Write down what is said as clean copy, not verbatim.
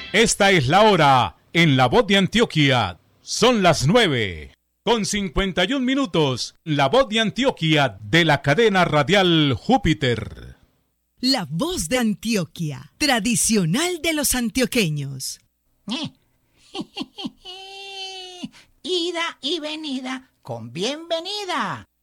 Esta es la hora en La Voz de Antioquia. Son las 9:51. La Voz de Antioquia de la cadena radial Júpiter. La Voz de Antioquia, tradicional de los antioqueños. Ida y venida con bienvenida.